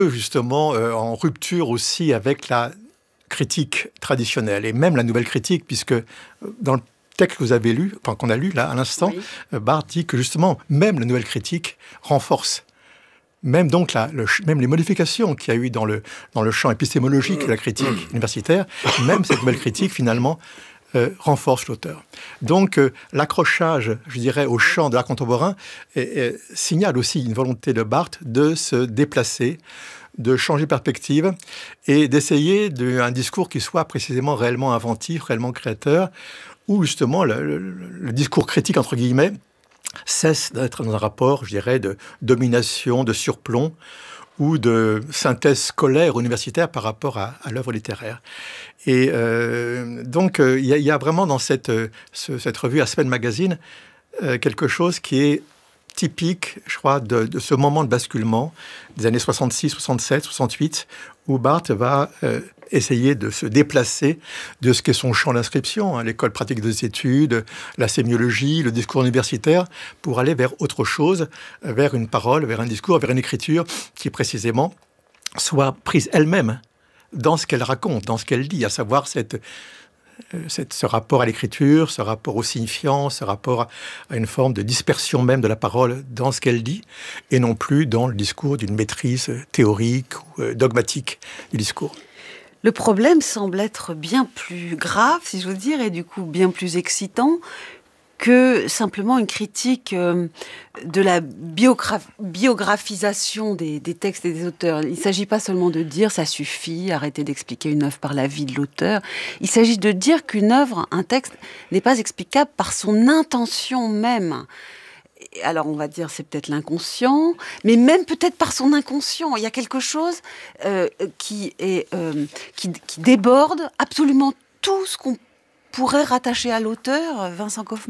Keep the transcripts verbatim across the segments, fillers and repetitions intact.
justement euh, en rupture aussi avec la critique traditionnelle et même la nouvelle critique, puisque euh, dans le texte que vous avez lu, enfin qu'on a lu là à l'instant, Oui. euh, Barthes dit que justement même la nouvelle critique renforce. Même donc la, le, ch- même les modifications qu'il y a eu dans le, dans le champ épistémologique de la critique universitaire, même cette nouvelle critique finalement euh, renforce l'auteur. Donc euh, l'accrochage, je dirais, au champ de l'art contemporain euh, euh, signale aussi une volonté de Barthes de se déplacer, de changer de perspective et d'essayer de, un discours qui soit précisément réellement inventif, réellement créateur, où justement le, le, le discours critique, entre guillemets, cesse d'être dans un rapport, je dirais, de domination, de surplomb ou de synthèse scolaire universitaire par rapport à, à l'œuvre littéraire. Et euh, donc, il euh, y, y a vraiment dans cette, euh, ce, cette revue Aspen Magazine euh, quelque chose qui est typique, je crois, de, de ce moment de basculement des années soixante-six, soixante-sept, soixante-huit, où Barthes va euh, essayer de se déplacer de ce qu'est son champ d'inscription, hein, l'école pratique des études, la sémiologie, le discours universitaire, pour aller vers autre chose, vers une parole, vers un discours, vers une écriture qui précisément soit prise elle-même dans ce qu'elle raconte, dans ce qu'elle dit, à savoir cette, cette, ce rapport à l'écriture, ce rapport au signifiant, ce rapport à une forme de dispersion même de la parole dans ce qu'elle dit, et non plus dans le discours d'une maîtrise théorique ou dogmatique du discours. Le problème semble être bien plus grave, si j'ose dire, et du coup bien plus excitant que simplement une critique euh, de la biogra- biographisation des, des textes et des auteurs. Il ne s'agit pas seulement de dire « ça suffit, arrêtez d'expliquer une œuvre par la vie de l'auteur ». Il s'agit de dire qu'une œuvre, un texte, n'est pas explicable par son intention même. Alors on va dire c'est peut-être l'inconscient, mais même peut-être par son inconscient. Il y a quelque chose euh, qui, est, euh, qui, qui déborde absolument tout ce qu'on pourrait rattacher à l'auteur, Vincent Kaufmann ?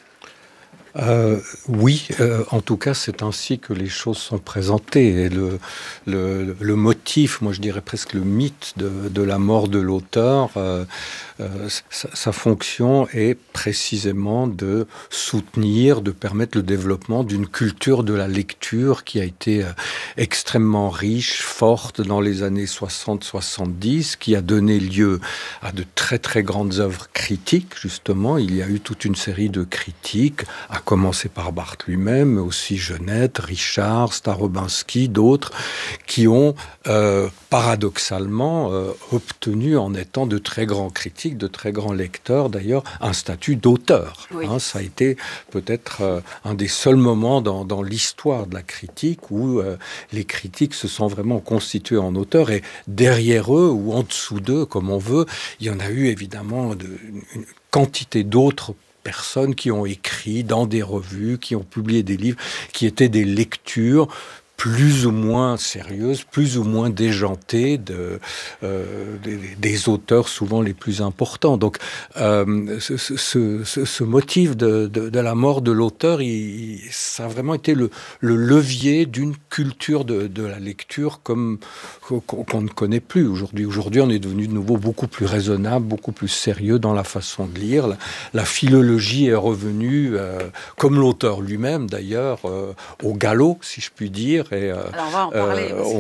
Euh, oui, euh, en tout cas, c'est ainsi que les choses sont présentées. Et le, le, le motif, moi je dirais presque le mythe de, de la mort de l'auteur, euh, euh, sa, sa fonction est précisément de soutenir, de permettre le développement d'une culture de la lecture qui a été euh, extrêmement riche, forte dans les années soixante soixante-dix, qui a donné lieu à de très très grandes œuvres critiques, justement. Il y a eu toute une série de critiques, à commencer par Barthes lui-même, mais aussi Genette, Richard, Starobinski, d'autres, qui ont euh, paradoxalement euh, obtenu, en étant de très grands critiques, de très grands lecteurs d'ailleurs, un statut d'auteur. Oui. Hein, ça a été peut-être euh, un des seuls moments dans, dans l'histoire de la critique où euh, les critiques se sont vraiment constitués en auteurs, et derrière eux, ou en dessous d'eux, comme on veut, il y en a eu évidemment de, une quantité d'autres personnes qui ont écrit dans des revues, qui ont publié des livres, qui étaient des lectures plus ou moins sérieuses, plus ou moins déjantées de, euh, des, des auteurs souvent les plus importants. Donc, euh, ce, ce, ce, ce motif de, de, de la mort de l'auteur, il, ça a vraiment été le, le levier d'une culture de, de la lecture comme qu'on, qu'on ne connaît plus aujourd'hui. Aujourd'hui, on est devenu de nouveau beaucoup plus raisonnable, beaucoup plus sérieux dans la façon de lire. La, la philologie est revenue, euh, comme l'auteur lui-même d'ailleurs, euh, au galop, si je puis dire. Et, euh, Alors on va en parler. Euh,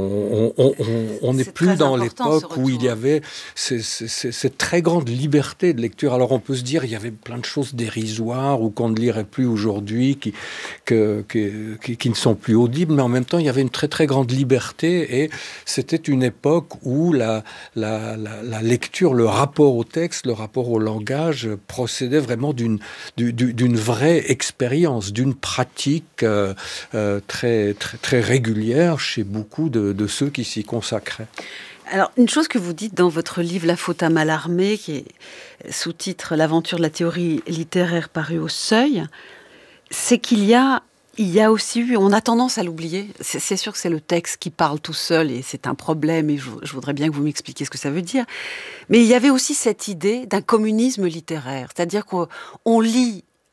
on on, on, on n'est plus dans l'époque où il y avait ces, ces, ces, cette très grande liberté de lecture. Alors on peut se dire il y avait plein de choses dérisoires ou qu'on ne lirait plus aujourd'hui, qui, que, que, qui, qui ne sont plus audibles, mais en même temps il y avait une très très grande liberté, et c'était une époque où la, la, la, la lecture, le rapport au texte, le rapport au langage procédait vraiment d'une, d'une vraie expérience, d'une pratique euh, euh, très, très très régulière chez beaucoup de, de ceux qui s'y consacraient. Alors, une chose que vous dites dans votre livre « La faute à Mallarmé », qui est sous-titre « L'aventure de la théorie littéraire » paru au Seuil, c'est qu'il y a, il y a aussi eu, on a tendance à l'oublier, c'est, c'est sûr que c'est le texte qui parle tout seul et c'est un problème, et je, je voudrais bien que vous m'expliquiez ce que ça veut dire, mais il y avait aussi cette idée d'un communisme littéraire, c'est-à-dire qu'on on lit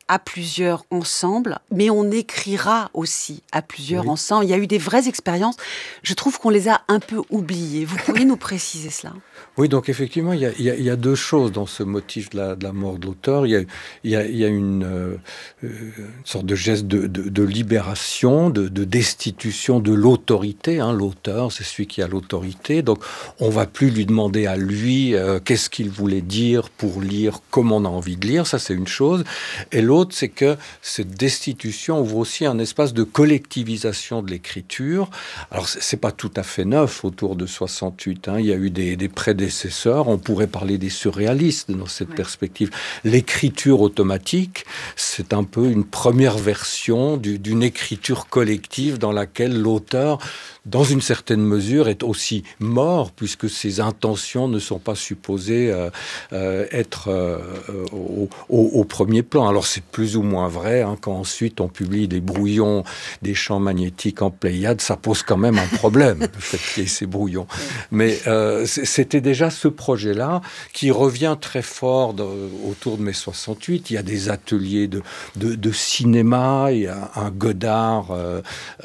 à plusieurs ensemble, mais on écrira aussi à plusieurs oui. ensemble. Il y a eu des vraies expériences. Je trouve qu'on les a un peu oubliées. Vous pourriez nous préciser cela ? Oui, donc effectivement, il y a, il y a, il y a deux choses dans ce motif de la, de la mort de l'auteur. Il y a, il y a, il y a une, euh, une sorte de geste de, de, de libération, de, de destitution de l'autorité. Hein. L'auteur, c'est celui qui a l'autorité. Donc, on ne va plus lui demander à lui euh, qu'est-ce qu'il voulait dire pour lire comme on a envie de lire. Ça, c'est une chose. Et l'autre, c'est que cette destitution ouvre aussi un espace de collectivisation de l'écriture. Alors, c'est, c'est pas tout à fait neuf autour de soixante-huit. Hein. Il y a eu des, des prédécesseurs. On pourrait parler des surréalistes dans cette oui. perspective. L'écriture automatique, c'est un peu une première version du, d'une écriture collective dans laquelle l'auteur, dans une certaine mesure, est aussi mort, puisque ses intentions ne sont pas supposées euh, euh, être euh, au, au, au premier plan. Alors c'est plus ou moins vrai, hein, quand ensuite on publie des brouillons des champs magnétiques en Pléiade, ça pose quand même un problème, le fait qu'il y ait ces brouillons. Mais euh, c'était déjà ce projet-là qui revient très fort de, autour de mai soixante-huit. Il y a des ateliers de, de, de cinéma, il y a un Godard euh,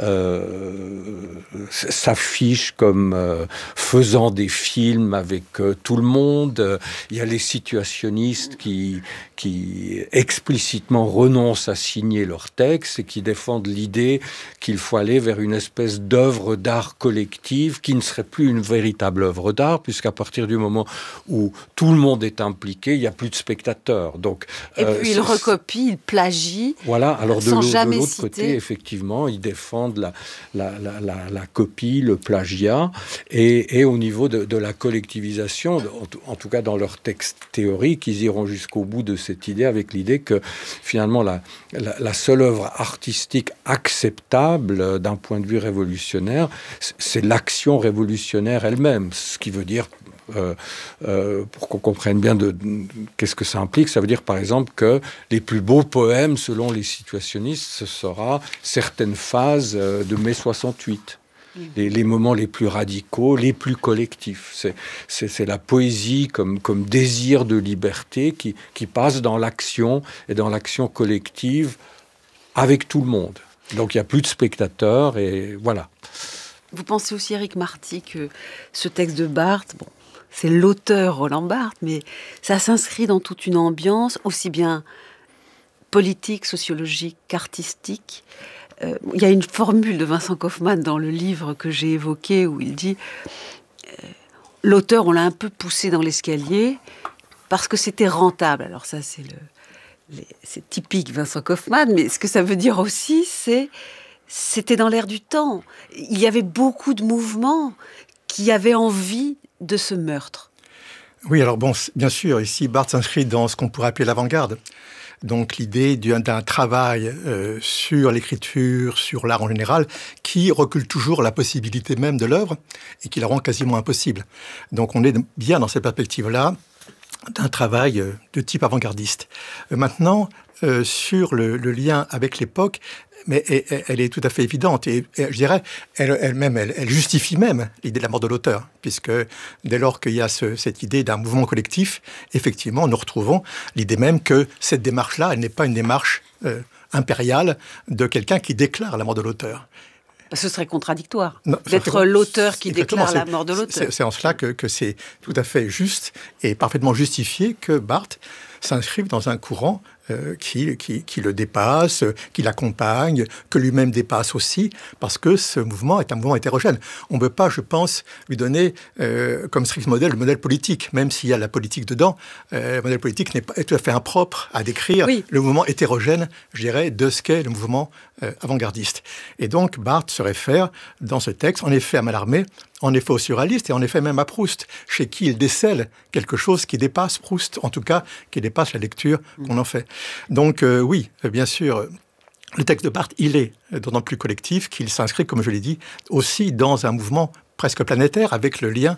euh, s'affiche comme euh, faisant des films avec euh, tout le monde. Il y a les situationnistes qui, qui explicitement renoncent à signer leurs textes et qui défendent l'idée qu'il faut aller vers une espèce d'œuvre d'art collective qui ne serait plus une véritable œuvre d'art, puisqu'à partir du moment où tout le monde est impliqué, il n'y a plus de spectateurs. Donc, et euh, puis il recopie, il plagie, voilà. Alors sans de, jamais de l'autre citer. Côté, effectivement, ils défendent la, la, la, la, la copie, le plagiat, et, et au niveau de, de la collectivisation, en, en tout cas dans leurs textes théoriques, ils iront jusqu'au bout de cette idée, avec l'idée que finalement la, la, la seule œuvre artistique acceptable d'un point de vue révolutionnaire, c'est l'action révolutionnaire elle-même, ce qui veut dire Euh, euh, pour qu'on comprenne bien de, de, qu'est-ce que ça implique. Ça veut dire par exemple que les plus beaux poèmes, selon les situationnistes, ce sera certaines phases euh, de mai soixante-huit. Mmh. Les, les moments les plus radicaux, les plus collectifs. C'est, c'est, c'est la poésie comme, comme désir de liberté qui, qui passe dans l'action et dans l'action collective avec tout le monde. Donc il n'y a plus de spectateurs et voilà. Vous pensez aussi, Éric Marty, que ce texte de Barthes, bon, c'est l'auteur Roland Barthes, mais ça s'inscrit dans toute une ambiance aussi bien politique, sociologique qu'artistique. Euh, il y a une formule de Vincent Kaufmann dans le livre que j'ai évoqué où il dit euh, l'auteur, on l'a un peu poussé dans l'escalier parce que c'était rentable. Alors ça, c'est, le, les, c'est typique Vincent Kaufmann, mais ce que ça veut dire aussi, c'est c'était dans l'air du temps. Il y avait beaucoup de mouvements qui avaient envie de ce meurtre. Oui, alors bon, bien sûr, ici, Barthes s'inscrit dans ce qu'on pourrait appeler l'avant-garde. Donc l'idée d'un, d'un travail euh, sur l'écriture, sur l'art en général, qui recule toujours la possibilité même de l'œuvre et qui la rend quasiment impossible. Donc on est bien dans cette perspective-là d'un travail de type avant-gardiste. Euh, maintenant, euh, sur le, le lien avec l'époque, mais elle est tout à fait évidente et, et je dirais, elle, elle-même, elle, elle justifie même l'idée de la mort de l'auteur, puisque dès lors qu'il y a ce, cette idée d'un mouvement collectif, effectivement, nous retrouvons l'idée même que cette démarche-là, elle n'est pas une démarche euh, impériale de quelqu'un qui déclare la mort de l'auteur. Ce serait contradictoire non, d'être l'auteur qui déclare la mort de l'auteur. C'est, c'est en cela que, que c'est tout à fait juste et parfaitement justifié que Barthes s'inscrive dans un courant euh, qui, qui, qui le dépasse, qui l'accompagne, que lui-même dépasse aussi, parce que ce mouvement est un mouvement hétérogène. On ne peut pas, je pense, lui donner euh, comme strict modèle le modèle politique, même s'il y a la politique dedans. Euh, le modèle politique n'est pas, est tout à fait impropre à décrire oui. le mouvement hétérogène, je dirais, de ce qu'est le mouvement euh, avant-gardiste. Et donc, Barthes se réfère dans ce texte, en effet, à Mallarmé, en effet aux surréalistes et en effet même à Proust, chez qui il décèle quelque chose qui dépasse Proust, en tout cas qui dépasse la lecture qu'on en fait. Donc euh, oui, bien sûr, le texte de Barthes, il est d'autant plus collectif qu'il s'inscrit, comme je l'ai dit, aussi dans un mouvement presque planétaire avec le lien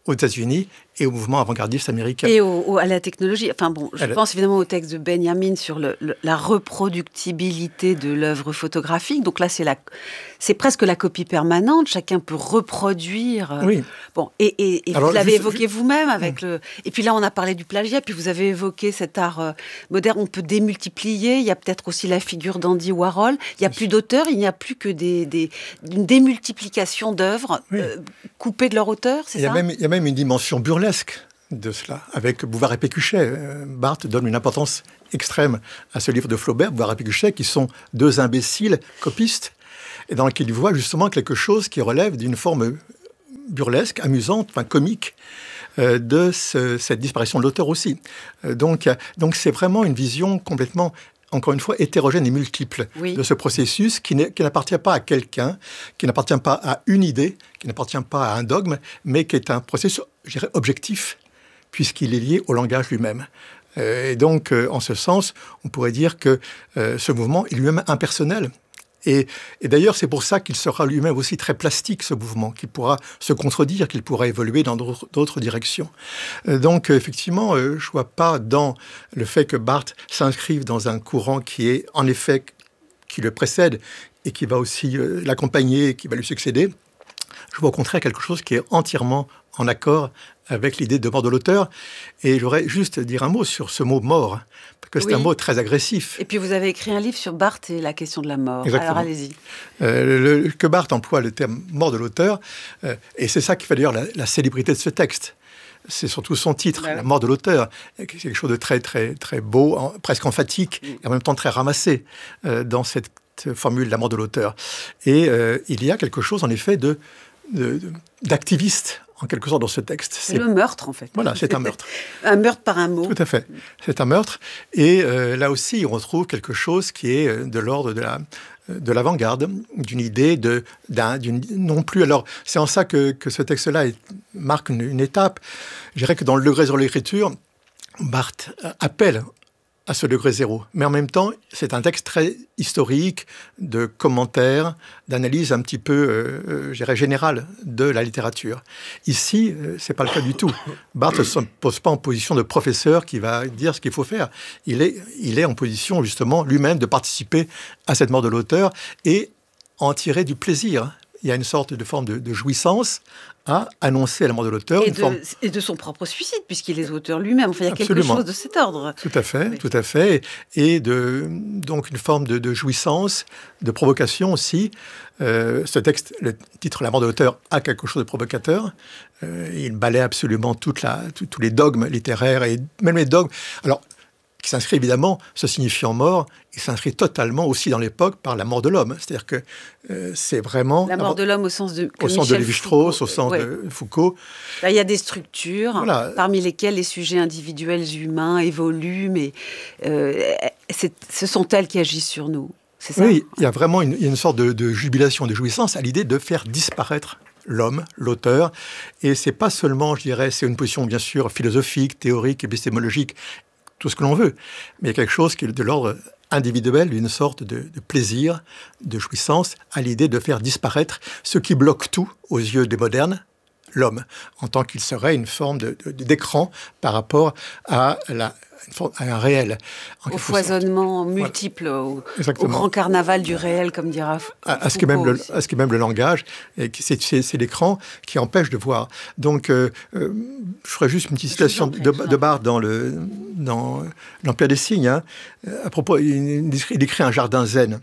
aux États-Unis et au mouvement avant-gardiste américain. Et au, au, à la technologie. Enfin bon, je Elle... pense évidemment au texte de Benjamin sur le, le, la reproductibilité de l'œuvre photographique. Donc là, c'est, la, c'est presque la copie permanente. Chacun peut reproduire. Oui. Bon, et, et, et Alors, vous l'avez juste, évoqué juste... vous-même avec mmh. le. Et puis là, on a parlé du plagiat. Puis vous avez évoqué cet art euh, moderne. On peut démultiplier. Il y a peut-être aussi la figure d'Andy Warhol. Il n'y a plus d'auteurs. Il n'y a plus que des, des, une démultiplication d'œuvres oui. euh, coupées de leur auteur. C'est il y a ça même, il y a même une dimension burlesque de cela. Avec Bouvard et Pécuchet, Barthes donne une importance extrême à ce livre de Flaubert, Bouvard et Pécuchet, qui sont deux imbéciles copistes, et dans lequel il voit justement quelque chose qui relève d'une forme burlesque, amusante, enfin comique, euh, de ce, cette disparition de l'auteur aussi. Euh, donc, donc c'est vraiment une vision complètement, encore une fois, hétérogène et multiple oui. de ce processus qui, qui n'appartient pas à quelqu'un, qui n'appartient pas à une idée, qui n'appartient pas à un dogme, mais qui est un processus, je dirais, objectif, puisqu'il est lié au langage lui-même. Euh, et donc, euh, en ce sens, on pourrait dire que euh, ce mouvement est lui-même impersonnel. Et, et d'ailleurs, c'est pour ça qu'il sera lui-même aussi très plastique, ce mouvement, qu'il pourra se contredire, qu'il pourra évoluer dans d'autres, d'autres directions. Euh, donc, effectivement, euh, je ne vois pas dans le fait que Barthes s'inscrive dans un courant qui est, en effet, qui le précède et qui va aussi euh, l'accompagner, qui va lui succéder. Je vois au contraire quelque chose qui est entièrement en accord avec l'idée de mort de l'auteur. Et j'aurais juste dire un mot sur ce mot « mort », parce que c'est oui. un mot très agressif. Et puis vous avez écrit un livre sur Barthes et la question de la mort. Exactement. Alors allez-y. Euh, le, que Barthes emploie le terme « mort de l'auteur euh, », et c'est ça qui fait d'ailleurs la, la célébrité de ce texte. C'est surtout son titre, bah oui. « La mort de l'auteur », c'est quelque chose de très, très, très beau, en, presque emphatique, oui. et en même temps très ramassé euh, dans cette formule « La mort de l'auteur ». Et euh, il y a quelque chose, en effet, de, de, d'activiste, en quelque sorte, dans ce texte. C'est, c'est le meurtre, en fait. Voilà, c'est un meurtre. Un meurtre par un mot. Tout à fait. C'est un meurtre. Et euh, là aussi, on retrouve quelque chose qui est de l'ordre de la, de l'avant-garde, d'une idée de... D'un, d'une, non plus... Alors, c'est en ça que, que ce texte-là est, marque une, une étape. Je dirais que dans le degré sur l'écriture, Barthes appelle à ce degré zéro. Mais en même temps, c'est un texte très historique, de commentaires, d'analyse un petit peu, euh, je dirais, générale de la littérature. Ici, euh, c'est pas le cas du tout. Barthes ne se pose pas en position de professeur qui va dire ce qu'il faut faire. Il est, il est en position, justement, lui-même de participer à cette mort de l'auteur et en tirer du plaisir. Il y a une sorte de forme de, de jouissance à annoncer la mort de l'auteur. Et, de, forme... et de son propre suicide, puisqu'il est auteur lui-même. Enfin, il y a Absolument. quelque chose de cet ordre. Tout à fait, oui. tout à fait. Et de, donc une forme de, de jouissance, de provocation aussi. Euh, ce texte, le titre « La mort de l'auteur » a quelque chose de provocateur. Euh, il balaie absolument toute la, tout, tous les dogmes littéraires et même les dogmes. Alors, qui s'inscrit évidemment, ce signifiant mort, il s'inscrit totalement aussi dans l'époque par la mort de l'homme. C'est-à-dire que euh, c'est vraiment... La mort de l'homme au sens de... Au sens de Lévi-Strauss, au sens ouais. de Foucault. Là, il y a des structures, voilà. parmi lesquelles les sujets individuels humains évoluent, mais euh, c'est, ce sont elles qui agissent sur nous. C'est ça ? Oui, il y a vraiment une, il y a une sorte de, de jubilation, de jouissance à l'idée de faire disparaître l'homme, l'auteur. Et c'est pas seulement, je dirais, c'est une position bien sûr philosophique, théorique, épistémologique, tout ce que l'on veut, mais il y a quelque chose qui est de l'ordre individuel, une sorte de, de plaisir, de jouissance, à l'idée de faire disparaître ce qui bloque tout aux yeux des modernes, l'homme, en tant qu'il serait une forme de, de, d'écran par rapport à, la, une forme, à un réel. Au foisonnement sorte. multiple, voilà. au, au grand carnaval du réel, comme dira Foucault. À, à, ce, qui même le, à ce qui est même le langage, et c'est, c'est, c'est l'écran qui empêche de voir. Donc, euh, euh, je ferai juste une petite citation de, de Barthes dans, le, dans l'Empire des signes. Hein. À propos, il, il écrit un jardin zen.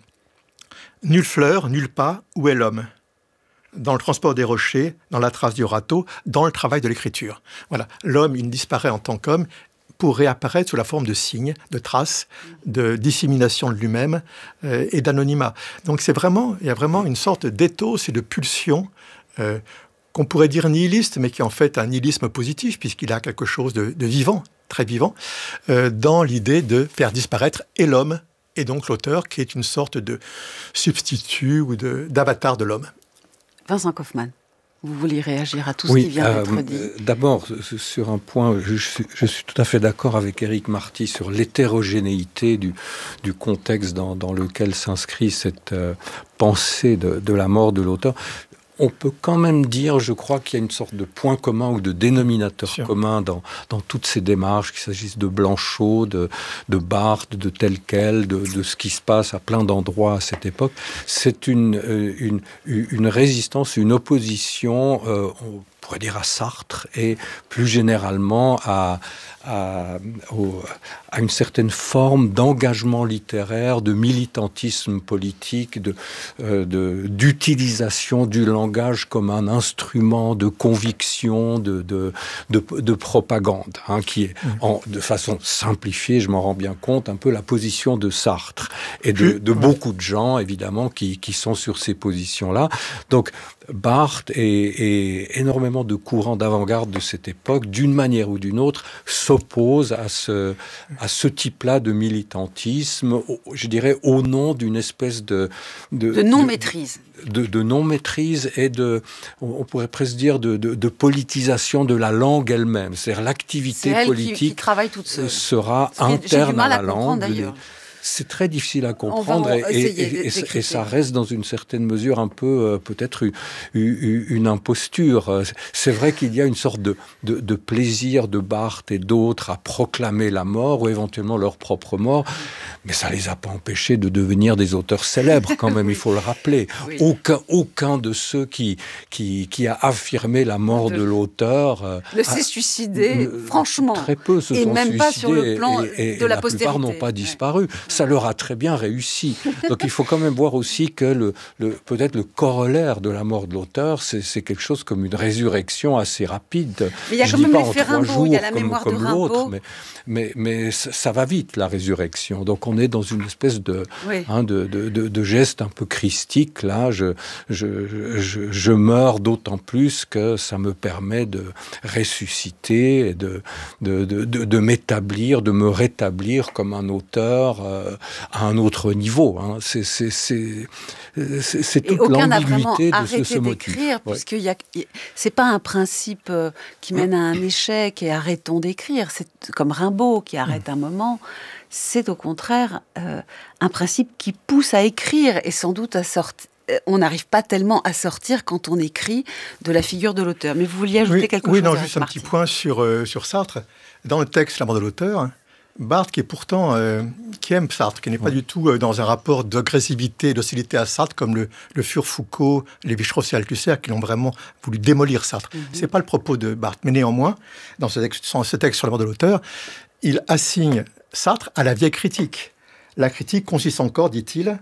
« Nulle fleur, nulle pas, où est l'homme ? Dans le transport des rochers, dans la trace du râteau, dans le travail de l'écriture. » Voilà, l'homme, il disparaît en tant qu'homme pour réapparaître sous la forme de signes, de traces, de dissémination de lui-même euh, et d'anonymat. Donc c'est vraiment, il y a vraiment une sorte d'éthos et de pulsion euh, qu'on pourrait dire nihiliste, mais qui est en fait un nihilisme positif, puisqu'il a quelque chose de, de vivant, très vivant, euh, dans l'idée de faire disparaître et l'homme, et donc l'auteur, qui est une sorte de substitut ou de, d'avatar de l'homme. Vincent Kaufmann, vous vouliez réagir à tout oui, ce qui vient euh, d'être dit. D'abord, sur un point, je, je suis tout à fait d'accord avec Éric Marty sur l'hétérogénéité du, du contexte dans, dans lequel s'inscrit cette euh, pensée de, de la mort de l'auteur. on peut quand même dire, je crois, qu'il y a une sorte de point commun ou de dénominateur Sûr. commun dans, dans toutes ces démarches, qu'il s'agisse de Blanchot, de, de Barthes, de tel quel, de, de ce qui se passe à plein d'endroits à cette époque. C'est une, euh, une, une résistance, une opposition, euh, on pourrait dire à Sartre, et plus généralement à, à, au, à une certaine forme d'engagement littéraire, de militantisme politique, de, euh, de, d'utilisation du langage comme un instrument de conviction, de, de, de, de propagande, hein, qui est, en, de façon simplifiée, je m'en rends bien compte, un peu la position de Sartre et de, de beaucoup de gens, évidemment, qui, qui sont sur ces positions-là. Donc, Barthes et, et énormément de courants d'avant-garde de cette époque, d'une manière ou d'une autre, s'opposent à ce, à ce type-là de militantisme, je dirais au nom d'une espèce de... De, de non-maîtrise. De, de, de non-maîtrise et de, on pourrait presque dire, de, de, de politisation de la langue elle-même. C'est-à-dire l'activité C'est elle politique qui, qui travaille toute seule. Sera interne à la langue. D'ailleurs. C'est très difficile à comprendre et, et, et, et, et ça reste dans une certaine mesure un peu euh, peut-être une, une, une imposture. C'est vrai qu'il y a une sorte de, de, de plaisir de Barthes et d'autres à proclamer la mort ou éventuellement leur propre mort, mais ça les a pas empêchés de devenir des auteurs célèbres quand même, oui. Il faut le rappeler. Oui. Aucun, aucun de ceux qui, qui, qui a affirmé la mort de, de l'auteur euh, ne s'est suicidé, euh, franchement. Très peu se et sont même suicidés pas sur le plan et, et, de la, la postérité. La plupart n'ont pas disparu. Ouais. Ça leur a très bien réussi. Donc il faut quand même voir aussi que le, le, peut-être le corollaire de la mort de l'auteur, c'est, c'est quelque chose comme une résurrection assez rapide. Mais il y a Je quand même l'effet Rimbaud, il y a la comme, mémoire comme de Rimbaud. Mais, mais, mais ça, ça va vite, la résurrection. Donc on est dans une espèce de, oui. hein, de, de, de, de geste un peu christique. Là, je, je, je, je meurs d'autant plus que ça me permet de ressusciter, et de, de, de, de, de m'établir, de me rétablir comme un auteur euh, à un autre niveau. Hein. C'est, c'est, c'est, c'est, c'est toute l'ambiguïté de ce, ce motif. D'écrire, ouais. Puisque y a, y, c'est pas un principe euh, qui mène à un échec et arrêtons d'écrire. C'est comme Rimbaud qui arrête mmh. un moment. C'est au contraire euh, un principe qui pousse à écrire et sans doute à sortir. On n'arrive pas tellement à sortir quand on écrit de la figure de l'auteur. Mais vous vouliez ajouter oui, quelque oui, chose? Oui, non, juste un petit point sur, euh, sur Sartre. Dans le texte La mort de l'auteur, Barthes, qui est pourtant, euh, qui aime Sartre, qui n'est pas ouais. du tout euh, dans un rapport d'agressivité et d'hostilité à Sartre, comme le, le furent Foucault, Lévi-Strauss et Althusser, qui l'ont vraiment voulu démolir Sartre. Mm-hmm. C'est pas le propos de Barthes. Mais néanmoins, dans ce texte, dans ce texte sur La mort de l'auteur, il assigne Sartre à la vieille critique. La critique consiste encore, dit-il,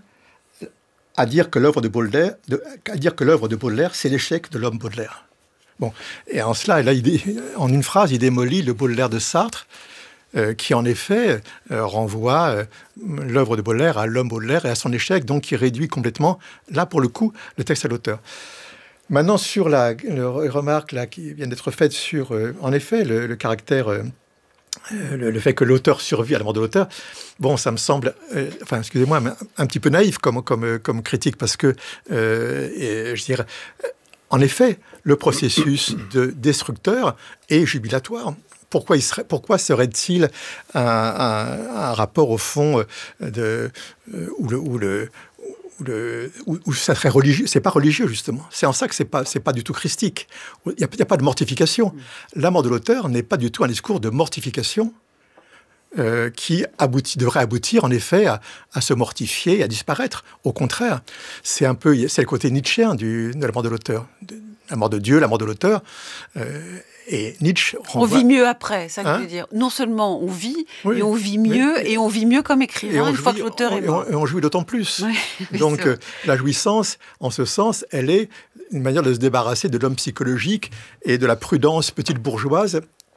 à dire que l'œuvre de Baudelaire, de, à dire que l'œuvre de Baudelaire, c'est l'échec de l'homme Baudelaire. Bon, et en cela, là, il, en une phrase, il démolit le Baudelaire de Sartre, euh, qui en effet euh, renvoie euh, l'œuvre de Baudelaire à l'homme Baudelaire et à son échec, donc qui réduit complètement, là pour le coup, le texte à l'auteur. Maintenant, sur la, la remarque là, qui vient d'être faite sur, euh, en effet, le, le caractère... Euh, Le, le fait que l'auteur survit à la mort de l'auteur, bon, ça me semble, euh, enfin, excusez-moi, mais un, un petit peu naïf comme, comme, comme critique, parce que, euh, et, je dirais, en effet, le processus de destructeur est jubilatoire. Pourquoi, il serait, pourquoi serait-il un, un, un rapport, au fond, de, euh, où le... Où le Le, où, où ça serait religieux, c'est pas religieux justement. C'est en ça que c'est pas, c'est pas du tout christique. Il n'y a, a pas de mortification. La mort de l'auteur n'est pas du tout un discours de mortification euh, qui aboutit, devrait aboutir en effet à, à se mortifier et à disparaître. Au contraire, c'est un peu, c'est le côté nietzschéen du, de la mort de l'auteur, de, la mort de Dieu, la mort de l'auteur. Euh, Et Nietzsche renvoie... On vit mieux après, ça hein veut dire. Non seulement on vit, oui, et on vit mieux, mais, et on vit mieux comme écrivain une jouit, fois que l'auteur on, est mort. Et on, on jouit d'autant plus. Oui, Donc euh, la jouissance, en ce sens, elle est une manière de se débarrasser de l'homme psychologique et de la prudence petite bourgeoise,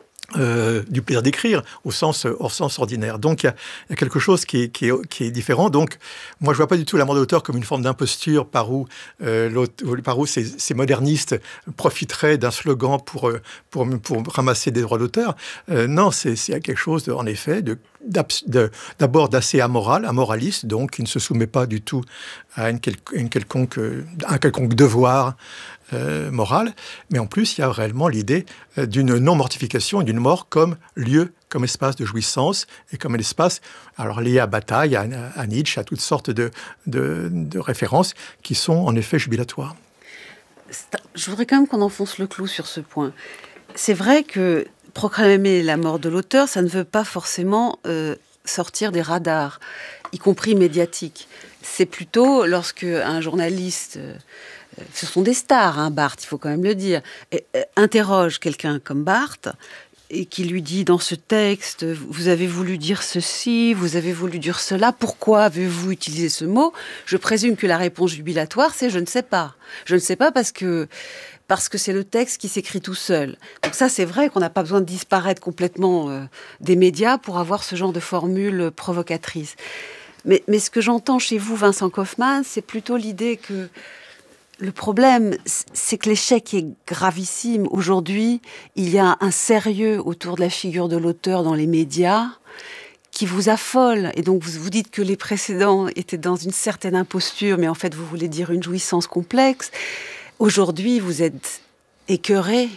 Euh, du plaisir d'écrire au sens, au sens ordinaire. Donc il y, y a quelque chose qui est, qui, est, qui est différent. Donc moi je vois pas du tout la mort de l'auteur comme une forme d'imposture par où, euh, par où ces, ces modernistes profiteraient d'un slogan pour, pour, pour ramasser des droits d'auteur. Euh, non, c'est, c'est quelque chose de, en effet de, de, d'abord d'assez amoral, amoraliste, donc qui ne se soumet pas du tout à une, quel, une quelconque, à un quelconque devoir Euh, morale, mais en plus, il y a réellement l'idée euh, d'une non-mortification et d'une mort comme lieu, comme espace de jouissance et comme un espace, alors lié à Bataille, à, à Nietzsche, à toutes sortes de, de, de références qui sont en effet jubilatoires. je voudrais quand même qu'on enfonce le clou sur ce point. C'est vrai que proclamer la mort de l'auteur, ça ne veut pas forcément euh, sortir des radars, y compris médiatiques. C'est plutôt lorsque un journaliste, euh, ce sont des stars, hein, Barthes, il faut quand même le dire, et, euh, interroge quelqu'un comme Barthes, et qui lui dit dans ce texte, vous avez voulu dire ceci, vous avez voulu dire cela, pourquoi avez-vous utilisé ce mot ? Je présume que la réponse jubilatoire, c'est je ne sais pas. Je ne sais pas parce que, parce que c'est le texte qui s'écrit tout seul. Donc ça, c'est vrai qu'on n'a pas besoin de disparaître complètement euh, des médias pour avoir ce genre de formule provocatrice. Mais, mais ce que j'entends chez vous, Vincent Kaufmann, c'est plutôt l'idée que le problème, c'est que l'échec est gravissime. Aujourd'hui, il y a un sérieux autour de la figure de l'auteur dans les médias qui vous affole. Et donc, vous vous dites que les précédents étaient dans une certaine imposture, mais en fait, vous voulez dire une jouissance complexe. Aujourd'hui, vous êtes écœuré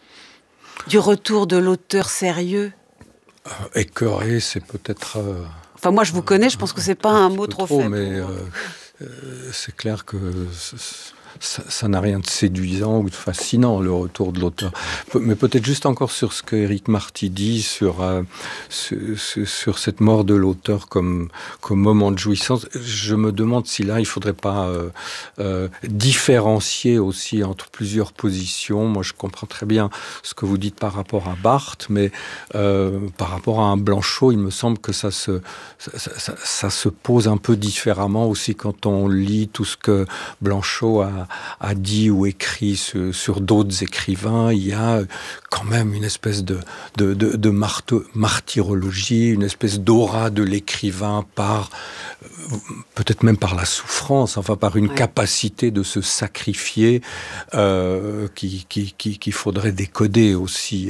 du retour de l'auteur sérieux. Euh, écœuré, c'est peut-être... Euh, enfin, moi, je vous connais, je pense que c'est pas un, un mot trop, trop faible. Mais euh, euh, c'est clair que... C'est, Ça, ça n'a rien de séduisant ou de fascinant, le retour de l'auteur. Mais peut-être juste encore sur ce que Éric Marty dit sur, euh, sur, sur cette mort de l'auteur comme, comme moment de jouissance. Je me demande si là, il ne faudrait pas euh, euh, différencier aussi entre plusieurs positions. Moi, je comprends très bien ce que vous dites par rapport à Barthes, mais euh, par rapport à un Blanchot, il me semble que ça se, ça, ça, ça se pose un peu différemment aussi quand on lit tout ce que Blanchot a a dit ou écrit sur, sur d'autres écrivains. Il y a quand même une espèce de, de, de, de marto, martyrologie, une espèce d'aura de l'écrivain par, peut-être même par la souffrance, enfin par une ouais. capacité de se sacrifier euh, qui, qui, qui, qu'il faudrait décoder aussi.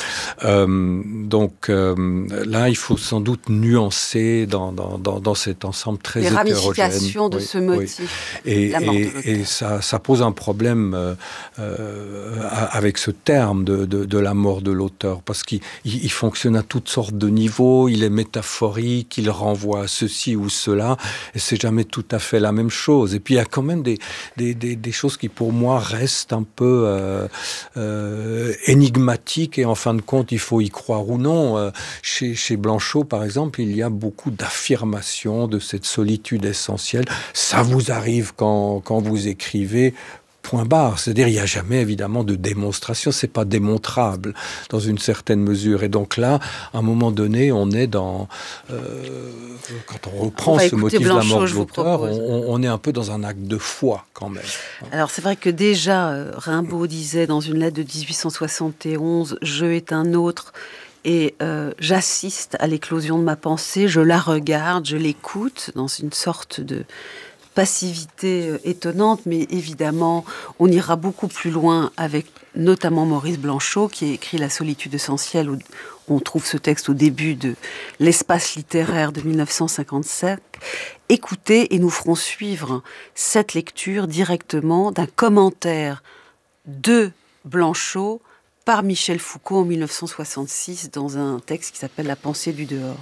Euh, donc euh, là, il faut sans doute nuancer dans, dans, dans, dans cet ensemble très Les hétérogène. Les ramifications de oui, ce motif. Oui. Et, et, et ça, ça pose un problème euh, euh, avec ce terme de, de, de la mort de l'auteur, parce qu'il il fonctionne à toutes sortes de niveaux, il est métaphorique, il renvoie à ceci ou cela, et c'est jamais tout à fait la même chose. Et puis il y a quand même des, des, des, des choses qui pour moi restent un peu euh, euh, énigmatiques, et en fin de compte il faut y croire ou non. Euh, chez, chez Blanchot par exemple, il y a beaucoup d'affirmations de cette solitude essentielle. Ça vous arrive quand, quand vous écrivez, point barre. C'est-à-dire, il n'y a jamais, évidemment, de démonstration. C'est pas démontrable, dans une certaine mesure. Et donc là, à un moment donné, on est dans... Euh, quand on reprend on ce motif Blanchot, de la mort de l'auteur, on, on est un peu dans un acte de foi, quand même. Alors, c'est vrai que déjà, Rimbaud disait, dans une lettre de dix-huit cent soixante et onze, « Je est un autre ». Et euh, j'assiste à l'éclosion de ma pensée, je la regarde, je l'écoute, dans une sorte de passivité étonnante, mais évidemment, on ira beaucoup plus loin avec notamment Maurice Blanchot, qui a écrit La solitude essentielle, où on trouve ce texte au début de l'espace littéraire de mille neuf cent cinquante-sept. Écoutez, et nous ferons suivre cette lecture directement d'un commentaire de Blanchot par Michel Foucault en mille neuf cent soixante-six, dans un texte qui s'appelle La pensée du dehors.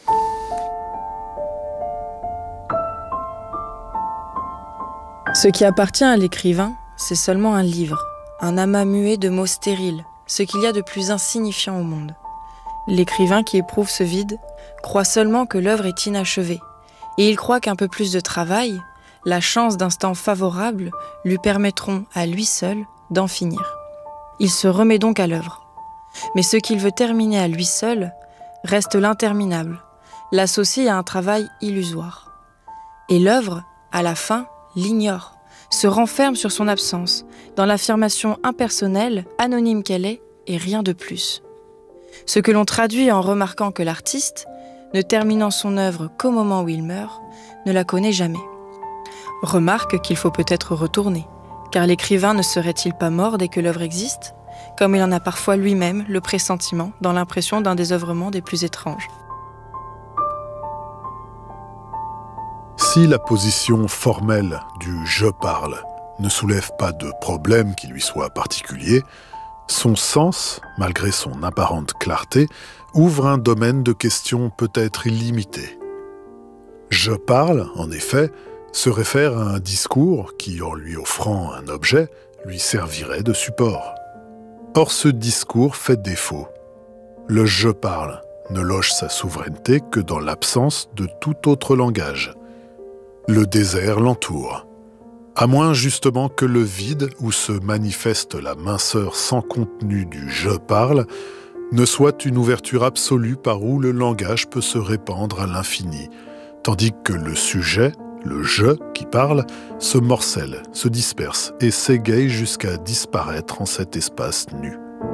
Ce qui appartient à l'écrivain, c'est seulement un livre, un amas muet de mots stériles, ce qu'il y a de plus insignifiant au monde. L'écrivain qui éprouve ce vide croit seulement que l'œuvre est inachevée, et il croit qu'un peu plus de travail, la chance d'instants favorables, lui permettront à lui seul d'en finir. Il se remet donc à l'œuvre. Mais ce qu'il veut terminer à lui seul reste l'interminable, l'associe à un travail illusoire. Et l'œuvre, à la fin, l'ignore, se renferme sur son absence, dans l'affirmation impersonnelle, anonyme qu'elle est, et rien de plus. Ce que l'on traduit en remarquant que l'artiste, ne terminant son œuvre qu'au moment où il meurt, ne la connaît jamais. Remarque qu'il faut peut-être retourner, car l'écrivain ne serait-il pas mort dès que l'œuvre existe, comme il en a parfois lui-même le pressentiment dans l'impression d'un désœuvrement des plus étranges. Si la position formelle du « je parle » ne soulève pas de problème qui lui soit particulier, son sens, malgré son apparente clarté, ouvre un domaine de questions peut-être illimité. « Je parle », en effet, se réfère à un discours qui, en lui offrant un objet, lui servirait de support. Or, ce discours fait défaut. Le « je parle » ne loge sa souveraineté que dans l'absence de tout autre langage. Le désert l'entoure, à moins justement que le vide où se manifeste la minceur sans contenu du « je parle » ne soit une ouverture absolue par où le langage peut se répandre à l'infini, tandis que le sujet, le « je » qui parle, se morcelle, se disperse et s'égaye jusqu'à disparaître en cet espace nu.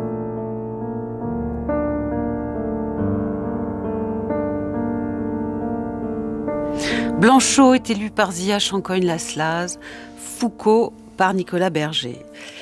Blanchot est élu par Zia Chancogne-Lasslaz, Foucault par Nicolas Berger.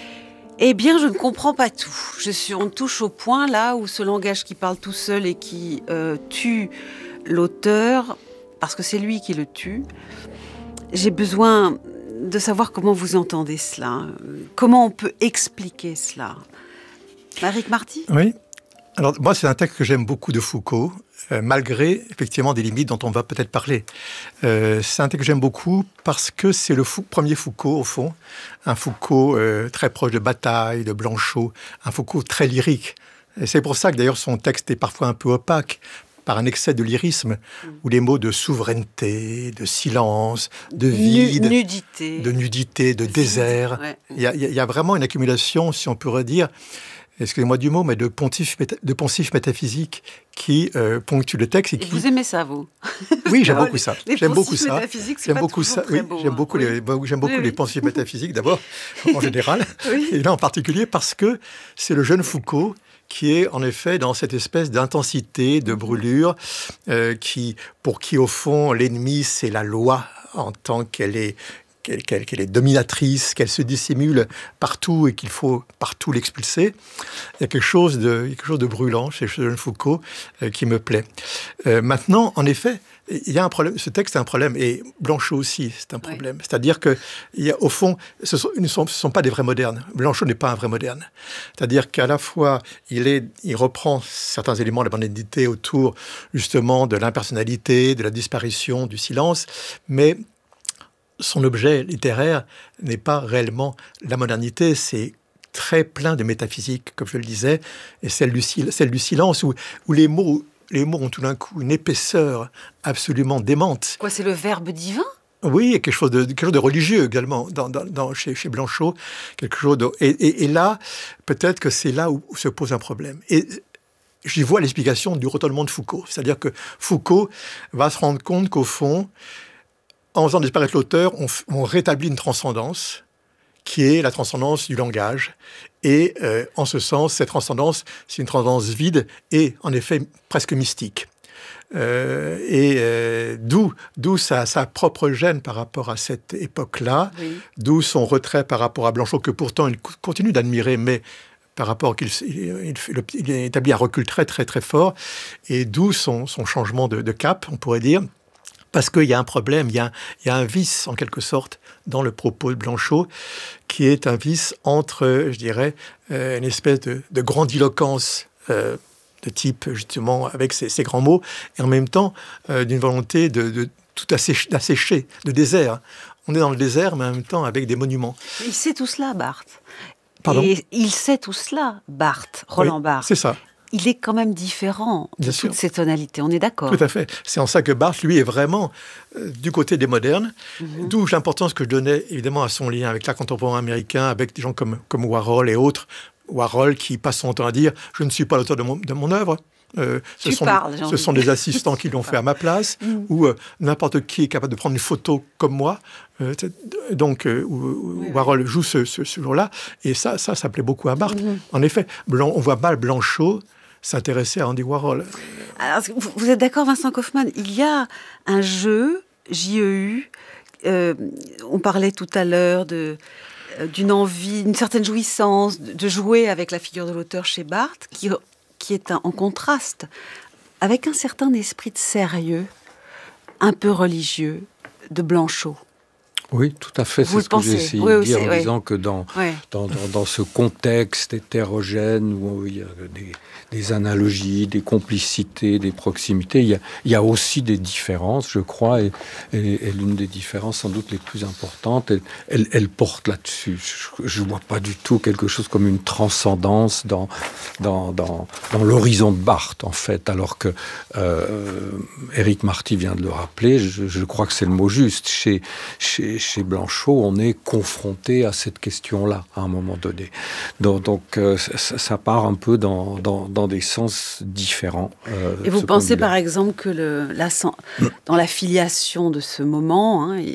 Eh bien, je ne comprends pas tout. Je suis, on touche au point là où ce langage qui parle tout seul et qui euh, tue l'auteur, parce que c'est lui qui le tue. J'ai besoin de savoir comment vous entendez cela. Comment on peut expliquer cela. Maric Marty ? Oui. Alors, moi, c'est un texte que j'aime beaucoup de Foucault, euh, malgré, effectivement, des limites dont on va peut-être parler. Euh, c'est un texte que j'aime beaucoup parce que c'est le fou- premier Foucault, au fond. Un Foucault euh, très proche de Bataille, de Blanchot, un Foucault très lyrique. Et c'est pour ça que, d'ailleurs, son texte est parfois un peu opaque, par un excès de lyrisme, où les mots de souveraineté, de silence, de vide, nudité. de nudité, de désert. Ouais. Il y a, il y a vraiment une accumulation, si on pourrait dire, excusez-moi du mot, mais de pontifs, de poncifs métaphysiques qui euh, ponctuent le texte. Et, et qui... vous aimez ça, vous ? Oui, j'aime beaucoup ça. Les j'aime beaucoup ça. J'aime beaucoup ça. Oui, beau, j'aime beaucoup, hein. les, oui. j'aime beaucoup oui, les oui. pensifs métaphysiques, d'abord, en général. Oui. Et là, en particulier, parce que c'est le jeune Foucault qui est en effet dans cette espèce d'intensité, de brûlure, euh, qui, pour qui, au fond, l'ennemi, c'est la loi en tant qu'elle est, qu'elle, qu'elle, qu'elle est dominatrice, qu'elle se dissimule partout et qu'il faut partout l'expulser. Il y a quelque chose de, quelque chose de brûlant chez ce jeune Foucault euh, qui me plaît. Euh, maintenant, en effet, il y a un problème. Ce texte est un problème, et Blanchot aussi, c'est un problème. Oui. C'est-à-dire que, il y a, au fond, ce sont, ne sont, ce sont pas des vrais modernes. Blanchot n'est pas un vrai moderne. C'est-à-dire qu'à la fois, il, est, il reprend certains éléments de la modernité autour, justement, de l'impersonnalité, de la disparition, du silence, mais son objet littéraire n'est pas réellement la modernité, c'est très plein de métaphysique, comme je le disais, et celle du, celle du silence, où, où les mots... Les mots ont tout d'un coup une épaisseur absolument démente. Quoi, c'est le verbe divin ? Oui, il y a quelque chose de, quelque chose de religieux également dans, dans, dans, chez, chez Blanchot. Quelque chose de, et, et, et là, peut-être que c'est là où, où se pose un problème. Et j'y vois l'explication du retournement de Foucault. C'est-à-dire que Foucault va se rendre compte qu'au fond, en faisant disparaître l'auteur, on, on rétablit une transcendance qui est la transcendance du langage. Et euh, en ce sens, cette transcendance, c'est une transcendance vide et en effet presque mystique. Euh, et euh, d'où, d'où sa, sa propre gêne par rapport à cette époque-là, oui. D'où son retrait par rapport à Blanchot, que pourtant il continue d'admirer, mais par rapport qu'il il, il, il établit un recul très très très fort, et d'où son, son changement de, de cap, on pourrait dire. Parce qu'il y a un problème, il y a, il y a un vice, en quelque sorte, dans le propos de Blanchot, qui est un vice entre, je dirais, euh, une espèce de, de grandiloquence euh, de type, justement, avec ces, ces grands mots, et en même temps, euh, d'une volonté de, de tout assécher, d'assécher, de désert. On est dans le désert, mais en même temps, avec des monuments. Il sait tout cela, Barthes. Pardon ? Et il sait tout cela, Barthes, Roland oui, Barthes. C'est ça. Il est quand même différent de Bien toutes sûr. Ces tonalités, on est d'accord. Tout à fait. C'est en ça que Barthes, lui, est vraiment euh, du côté des modernes, mm-hmm. D'où l'importance que je donnais, évidemment, à son lien avec l'art contemporain américain, avec des gens comme, comme Warhol et autres. Warhol qui passe son temps à dire « je ne suis pas l'auteur de mon, de mon œuvre euh, ». Ce, sont, parles, ce sont des assistants qui l'ont fait à ma place, mm. ou euh, n'importe qui est capable de prendre une photo comme moi. Euh, donc, euh, oui, Warhol oui. joue ce, ce, ce jour-là. Et ça, ça, ça plaît beaucoup à Barthes. Mm-hmm. En effet, Blanc, on voit mal Blanchot s'intéresser à Andy Warhol. Alors, vous êtes d'accord, Vincent Kaufmann ? Il y a un jeu, J E U, euh, on parlait tout à l'heure de, euh, d'une envie, une certaine jouissance de jouer avec la figure de l'auteur chez Barthes, qui, qui est un, en contraste avec un certain esprit de sérieux, un peu religieux, de Blanchot. Oui, tout à fait. Vous c'est ce pensez. que j'ai essayé oui, de dire en oui. disant que dans, oui. dans, dans, dans ce contexte hétérogène où il y a des, des analogies, des complicités, des proximités, il y a, il y a aussi des différences, je crois, et, et, et l'une des différences sans doute les plus importantes, elle, elle, elle porte là-dessus. Je ne vois pas du tout quelque chose comme une transcendance dans, dans, dans, dans l'horizon de Barthes, en fait, alors que euh, Éric Marty vient de le rappeler, je, je crois que c'est le mot juste. Chez, chez, chez Blanchot, on est confronté à cette question-là, à un moment donné. Donc, donc euh, ça, ça part un peu dans, dans, dans des sens différents. Euh, Et vous pensez, par exemple, que le, la, dans la filiation de ce moment, hein,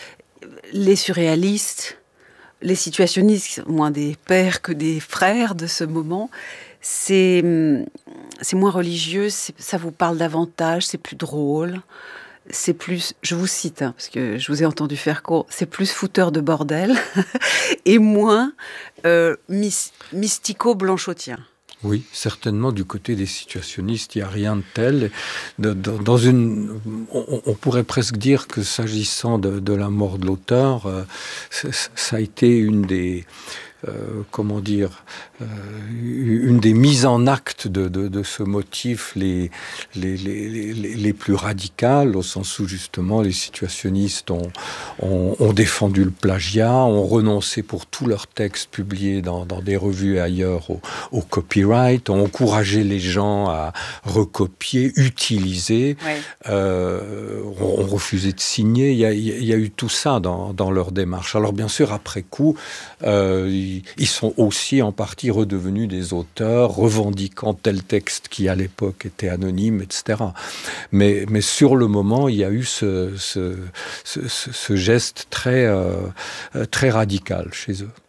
les surréalistes, les situationnistes, moins des pères que des frères de ce moment, c'est, c'est moins religieux, c'est, ça vous parle davantage, c'est plus drôle, c'est plus, je vous cite, hein, parce que je vous ai entendu faire court, c'est plus fouteur de bordel et moins euh, mis, mystico-blanchotien. Oui, certainement, du côté des situationnistes, il n'y a rien de tel. Dans, dans une, on, on pourrait presque dire que s'agissant de, de la mort de l'auteur, euh, ça a été une des... Euh, comment dire, euh, une des mises en acte de, de, de ce motif les, les, les, les, les plus radicales, au sens où justement les situationnistes ont, ont, ont défendu le plagiat, ont renoncé pour tous leurs textes publiés dans, dans des revues et ailleurs au, au copyright, ont encouragé les gens à recopier, utiliser, ouais. euh, ont, ont refusé de signer. Il y a, il y a eu tout ça dans, dans leur démarche. Alors bien sûr, après coup, euh, ils sont aussi en partie redevenus des auteurs revendiquant tel texte qui à l'époque était anonyme, et cetera. Mais, mais sur le moment, il y a eu ce, ce, ce, ce geste très, euh, très radical chez eux.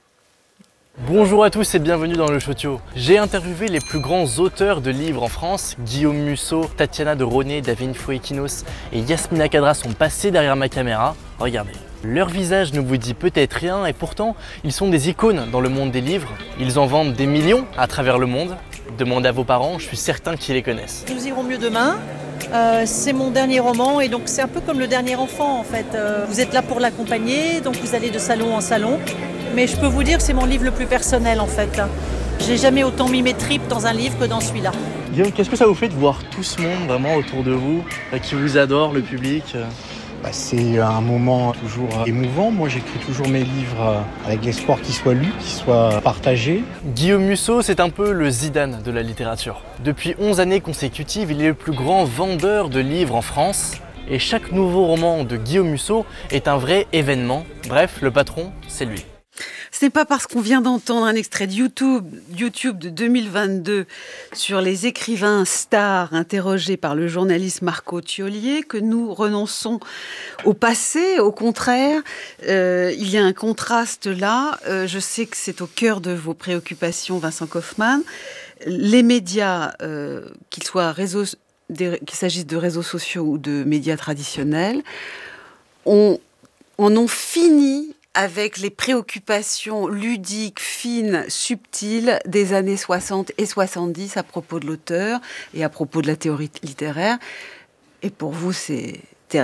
Bonjour à tous et bienvenue dans le Chotio. J'ai interviewé les plus grands auteurs de livres en France. Guillaume Musso, Tatiana de Roné, David Foekinos et Yasmina Khadra sont passés derrière ma caméra. Regardez. Leur visage ne vous dit peut-être rien et pourtant ils sont des icônes dans le monde des livres. Ils en vendent des millions à travers le monde. Demandez à vos parents, je suis certain qu'ils les connaissent. Nous irons mieux demain. Euh, c'est mon dernier roman et donc c'est un peu comme le dernier enfant en fait. Euh, vous êtes là pour l'accompagner, donc vous allez de salon en salon. Mais je peux vous dire que c'est mon livre le plus personnel en fait. J'ai jamais autant mis mes tripes dans un livre que dans celui-là. Guillaume, qu'est-ce que ça vous fait de voir tout ce monde vraiment autour de vous, qui vous adore, le public ? Bah, c'est un moment toujours émouvant. Moi, j'écris toujours mes livres avec l'espoir qu'ils soient lus, qu'ils soient partagés. Guillaume Musso, c'est un peu le Zidane de la littérature. Depuis onze années consécutives, il est le plus grand vendeur de livres en France. Et chaque nouveau roman de Guillaume Musso est un vrai événement. Bref, le patron, c'est lui. Ce n'est pas parce qu'on vient d'entendre un extrait de YouTube, YouTube de deux mille vingt-deux sur les écrivains stars interrogés par le journaliste Marco Tiollier que nous renonçons au passé. Au contraire, euh, il y a un contraste là. Euh, je sais que c'est au cœur de vos préoccupations, Vincent Kaufmann. Les médias, euh, qu'ils soient réseaux, des, qu'il s'agisse de réseaux sociaux ou de médias traditionnels, on, en ont fini avec les préoccupations ludiques, fines, subtiles des années soixante et soixante-dix à propos de l'auteur et à propos de la théorie littéraire. Et pour vous, c'est terrifiant ?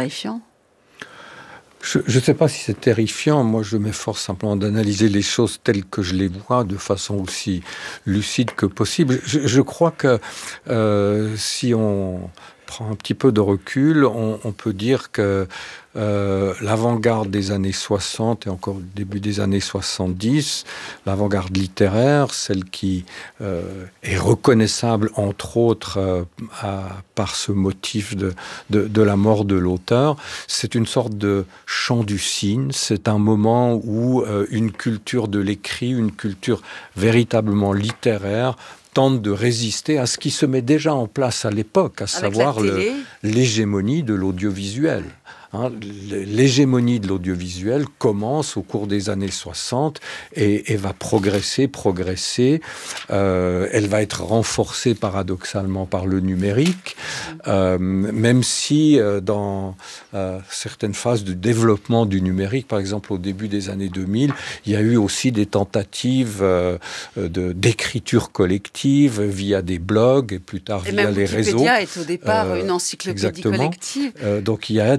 Je ne sais pas si c'est terrifiant. Moi, je m'efforce simplement d'analyser les choses telles que je les vois, de façon aussi lucide que possible. Je, je crois que euh, si on prend un petit peu de recul, on, on peut dire que Euh, l'avant-garde des années soixante et encore le début des années soixante-dix, l'avant-garde littéraire, celle qui euh, est reconnaissable entre autres euh, à, par ce motif de, de, de la mort de l'auteur, c'est une sorte de chant du cygne, c'est un moment où euh, une culture de l'écrit, une culture véritablement littéraire tente de résister à ce qui se met déjà en place à l'époque, à Avec savoir le, l'hégémonie de l'audiovisuel. Hein, l'hégémonie de l'audiovisuel commence au cours des années soixante et, et va progresser, progresser. Euh, elle va être renforcée paradoxalement par le numérique, euh, même si euh, dans euh, certaines phases de développement du numérique, par exemple au début des années deux mille, il y a eu aussi des tentatives euh, de, d'écriture collective via des blogs et plus tard et via les Wikipédia réseaux. Wikipédia est au départ euh, une encyclopédie exactement. collective. Euh, donc il y a eu des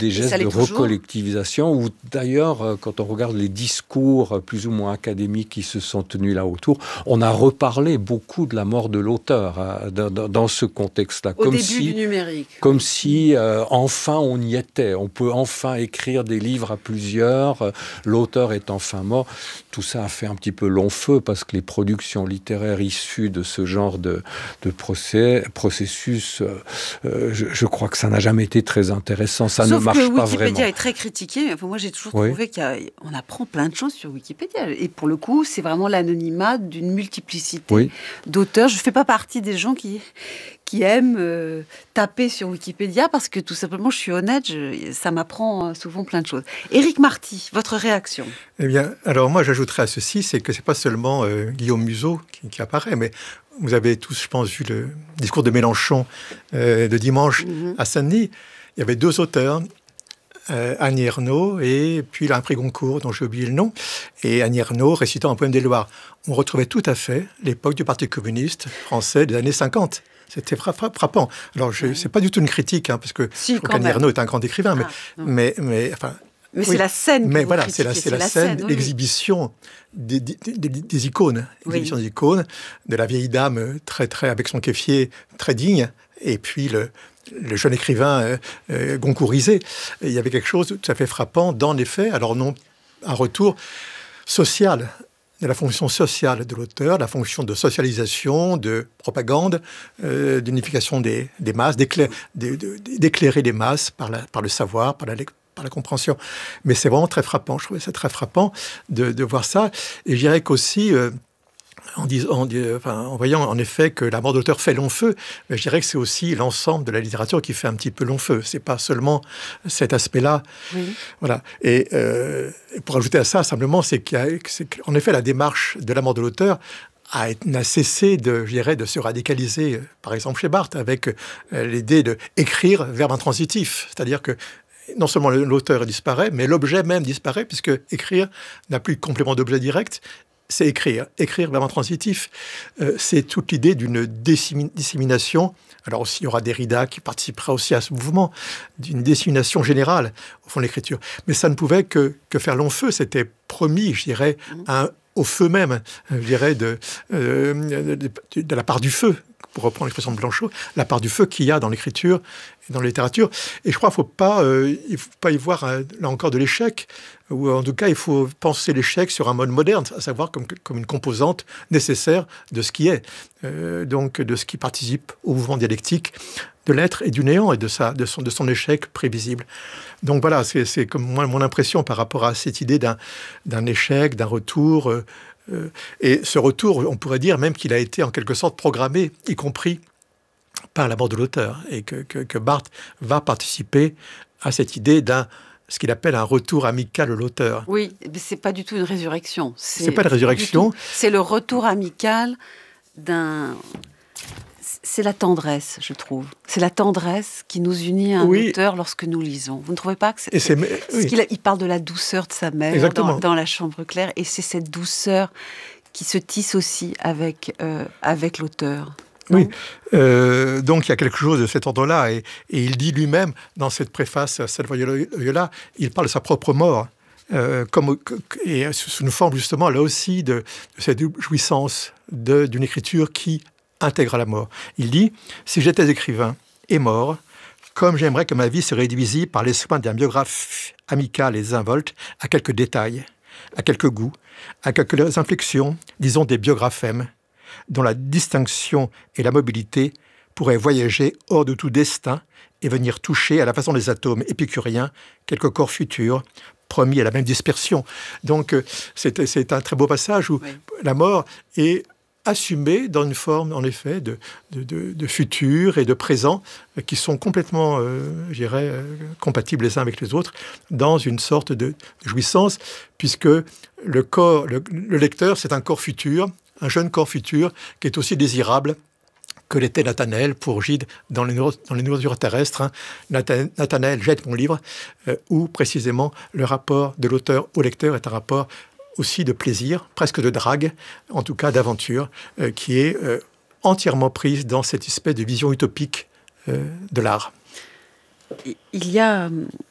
des gestes de toujours. recollectivisation, ou d'ailleurs, quand on regarde les discours plus ou moins académiques qui se sont tenus là autour, on a reparlé beaucoup de la mort de l'auteur hein, dans, dans ce contexte-là. Au comme début si, du numérique. Comme si, euh, enfin, on y était. On peut enfin écrire des livres à plusieurs, euh, l'auteur est enfin mort. Tout ça a fait un petit peu long feu, parce que les productions littéraires issues de ce genre de, de procès, processus, euh, euh, je, je crois que ça n'a jamais été très intéressant. Ça Sauf ne marche que pas Wikipédia vraiment. est très critiqué. Enfin, moi, j'ai toujours Oui. trouvé qu'on apprend plein de choses sur Wikipédia. Et pour le coup, c'est vraiment l'anonymat d'une multiplicité Oui. d'auteurs. Je ne fais pas partie des gens qui, qui aiment euh, taper sur Wikipédia, parce que tout simplement, je suis honnête, je, ça m'apprend souvent plein de choses. Éric Marty, votre réaction? Eh bien, alors moi, j'ajouterais à ceci, c'est que c'est pas seulement euh, Guillaume Musso qui, qui apparaît, mais vous avez tous, je pense, vu le discours de Mélenchon euh, de dimanche Mm-hmm. à Saint-Denis. Il y avait deux auteurs, euh, Annie Ernaux et puis là, un prix Goncourt, dont j'ai oublié le nom, et Annie Ernaux récitant un poème des Loirs. On retrouvait tout à fait l'époque du Parti communiste français des années cinquante. C'était fra- fra- frappant. Alors, je, c'est pas du tout une critique, hein, parce que Si, je trouve quand qu'Annie même. Ernaux est un grand écrivain, mais, Ah, non. mais, mais enfin, Mais oui. c'est la scène que Mais vous voilà, c'est la, critiquez, c'est la scène, oui, oui. l'exhibition des, des, des, des icônes, Oui. l'exhibition des icônes, de la vieille dame très, très, avec son kéfier très digne, et puis le, le jeune écrivain euh, euh, goncourisé. Et il y avait quelque chose de tout à fait frappant dans les faits, alors non, un retour social, de la fonction sociale de l'auteur, la fonction de socialisation, de propagande, euh, d'unification des, des masses, d'éclair, de- de- d'éclairer les masses par, la, par le savoir, par la, lec- par la compréhension. Mais c'est vraiment très frappant, je trouvais ça très frappant de, de voir ça. Et je dirais qu'aussi, euh, en, dis- en, dis- enfin, en voyant en effet que la mort de l'auteur fait long feu, je dirais que c'est aussi l'ensemble de la littérature qui fait un petit peu long feu. C'est pas seulement cet aspect-là. Oui. Voilà. Et euh, pour ajouter à ça, simplement, c'est qu'il y a, c'est qu'en effet, la démarche de la mort de l'auteur a, n'a cessé de, je dirais, de se radicaliser, euh, par exemple chez Barthes, avec euh, l'idée de écrire verbe intransitif. C'est-à-dire que non seulement l'auteur disparaît, mais l'objet même disparaît, puisque écrire n'a plus de complément d'objet direct. C'est écrire. Écrire, verbe intransitif, euh, c'est toute l'idée d'une dissémi- dissémination. Alors aussi, il y aura Derrida qui participera aussi à ce mouvement, d'une dissémination générale, au fond, de l'écriture. Mais ça ne pouvait que, que faire long feu. C'était promis, je dirais, un, au feu même, je dirais, de, euh, de, de, de la part du feu, pour reprendre l'expression de Blanchot, la part du feu qu'il y a dans l'écriture et dans la littérature. Et je crois qu'il ne faut pas, euh, il faut pas y voir, euh, là encore, de l'échec, ou en tout cas, il faut penser l'échec sur un mode moderne, à savoir comme, comme une composante nécessaire de ce qui est, euh, donc de ce qui participe au mouvement dialectique de l'être et du néant, et de, sa, de, son, de son échec prévisible. Donc voilà, c'est, c'est comme moi, mon impression par rapport à cette idée d'un, d'un échec, d'un retour. Euh, euh, et ce retour, on pourrait dire même qu'il a été en quelque sorte programmé, y compris par la mort de l'auteur, et que, que, que Barthes va participer à cette idée d'un, ce qu'il appelle un retour amical de l'auteur. Oui, mais c'est pas du tout une résurrection. C'est, C'est pas une résurrection. C'est le retour amical d'un... C'est la tendresse, je trouve. C'est la tendresse qui nous unit à un Oui. auteur lorsque nous lisons. Vous ne trouvez pas que c'est... Et c'est, Parce oui. qu'il a- il parle de la douceur de sa mère Exactement. dans, dans La Chambre claire, et c'est cette douceur qui se tisse aussi avec, euh, avec l'auteur. Non Oui, euh, donc il y a quelque chose de cet ordre-là, et, et il dit lui-même, dans cette préface à Salvador Loyola, il parle de sa propre mort, euh, comme, et sous une forme justement, là aussi, de, de cette jouissance de, d'une écriture qui intègre la mort. Il dit « Si j'étais écrivain et mort, comme j'aimerais que ma vie se réduisît par les soins d'un biographe amical et désinvolte à quelques détails, à quelques goûts, à quelques inflexions, disons des biographèmes, dont la distinction et la mobilité pourraient voyager hors de tout destin et venir toucher, à la façon des atomes épicuriens, quelques corps futurs, promis à la même dispersion. » Donc, euh, c'est, c'est un très beau passage où Oui. la mort est assumée dans une forme, en effet, de, de, de, de futur et de présent euh, qui sont complètement, euh, je dirais, euh, compatibles les uns avec les autres, dans une sorte de, de jouissance, puisque le corps, le, le lecteur, c'est un corps futur, un jeune corps futur qui est aussi désirable que l'était Nathanaël pour Gide dans les, dans les nourritures terrestres. Hein. Nathanaël jette mon livre, euh, où précisément le rapport de l'auteur au lecteur est un rapport aussi de plaisir, presque de drague, en tout cas d'aventure, euh, qui est euh, entièrement prise dans cette espèce de vision utopique euh, de l'art. Il y a,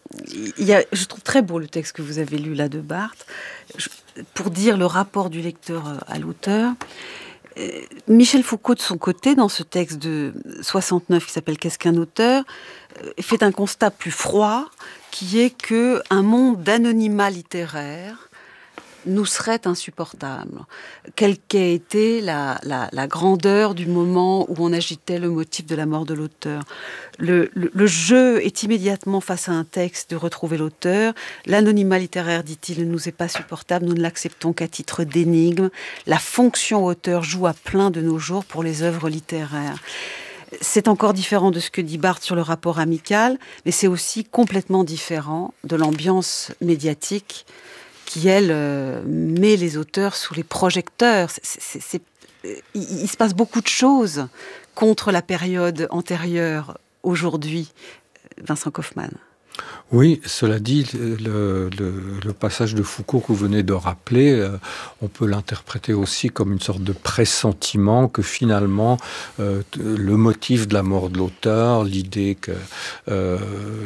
il y a, je trouve très beau le texte que vous avez lu là de Barthes. Je, pour dire le rapport du lecteur à l'auteur, euh, Michel Foucault, de son côté, dans ce texte de soixante-neuf qui s'appelle « Qu'est-ce qu'un auteur ?», euh, fait un constat plus froid, qui est qu'un monde d'anonymat littéraire nous serait insupportable, quelle qu'ait été la, la, la grandeur du moment où on agitait le motif de la mort de l'auteur. Le, le, le jeu est immédiatement face à un texte de retrouver l'auteur. L'anonymat littéraire, dit-il, ne nous est pas supportable, nous ne l'acceptons qu'à titre d'énigme. La fonction auteur joue à plein de nos jours pour les œuvres littéraires. C'est encore différent de ce que dit Barthes sur le rapport amical, mais c'est aussi complètement différent de l'ambiance médiatique qui, elle, euh, met les auteurs sous les projecteurs. C'est, c'est, c'est, il, il se passe beaucoup de choses contre la période antérieure, aujourd'hui, Vincent Kaufmann. Oui, cela dit, le, le, le passage de Foucault que vous venez de rappeler, euh, on peut l'interpréter aussi comme une sorte de pressentiment que finalement euh, le motif de la mort de l'auteur, l'idée que euh,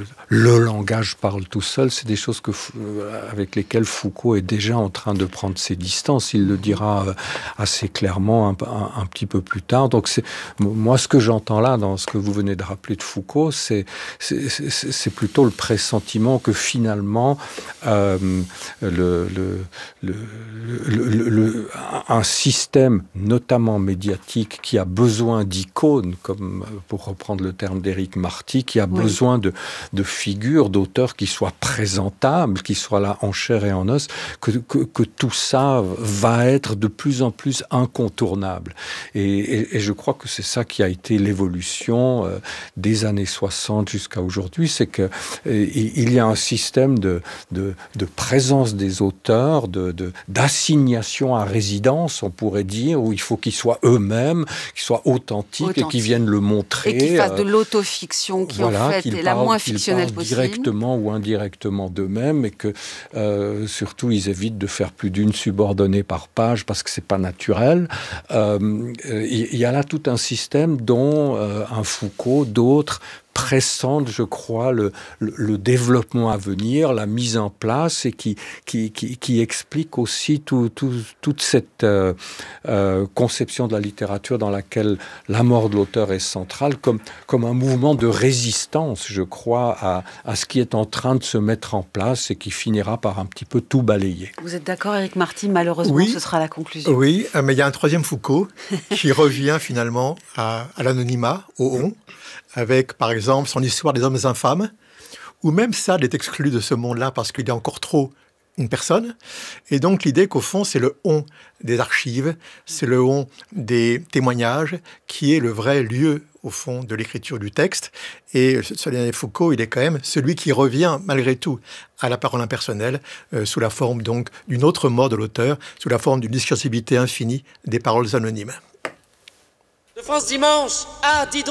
le langage parle tout seul, c'est des choses que, avec lesquelles Foucault est déjà en train de prendre ses distances. Il le dira assez clairement un, un, un petit peu plus tard. Donc c'est, moi, ce que j'entends là, dans ce que vous venez de rappeler de Foucault, c'est, c'est, c'est, c'est plutôt le pressentiment que finalement euh, le, le, le, le, le, le, un système notamment médiatique qui a besoin d'icônes, comme pour reprendre le terme d'Éric Marty, qui a oui. besoin de, de figures, d'auteurs qui soient présentables, qui soient là en chair et en os, que, que, que tout ça va être de plus en plus incontournable. Et, et, et je crois que c'est ça qui a été l'évolution euh, des années soixante jusqu'à aujourd'hui, c'est que il y a un système de, de, de présence des auteurs, de, de, d'assignation à résidence, on pourrait dire, où il faut qu'ils soient eux-mêmes, qu'ils soient authentiques Authentique. et qu'ils viennent le montrer. Et qu'ils fassent de l'autofiction qui, voilà, en fait, est la parlent, moins fictionnelle qu'ils possible. Directement ou indirectement d'eux-mêmes, et que, euh, surtout, ils évitent de faire plus d'une subordonnée par page, parce que c'est pas naturel. Euh, il y a là tout un système dont euh, un Foucault, d'autres, pressante, je crois, le, le, le développement à venir, la mise en place, et qui, qui, qui, qui explique aussi tout, tout, toute cette euh, euh, conception de la littérature dans laquelle la mort de l'auteur est centrale, comme, comme un mouvement de résistance, je crois, à, à ce qui est en train de se mettre en place et qui finira par un petit peu tout balayer. Vous êtes d'accord, Éric Marty ? Malheureusement, oui. ce sera la conclusion. Oui, mais il y a un troisième Foucault qui revient finalement à, à l'anonymat, au on, avec, par exemple, son histoire des hommes infâmes, où même Sade est exclu de ce monde-là parce qu'il est encore trop une personne. Et donc, l'idée qu'au fond, c'est le « on » des archives, c'est le « on » des témoignages, qui est le vrai lieu, au fond, de l'écriture du texte. Et ce dernier Foucault, il est quand même celui qui revient, malgré tout, à la parole impersonnelle, euh, sous la forme, donc, d'une autre mort de l'auteur, sous la forme d'une discursivité infinie des paroles anonymes. De France Dimanche à Diderot.